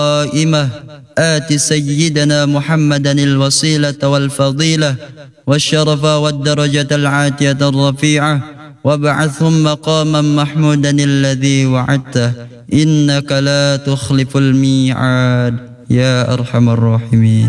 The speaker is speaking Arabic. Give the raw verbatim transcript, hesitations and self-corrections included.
قائمة آت سيدنا محمدا الوسيلة والفضيلة والشرف والدرجة العاتية الرفيعة وابعثهم مقاما محمودا الذي وعدته إنك لا تخلف الميعاد يا أرحم الراحمين.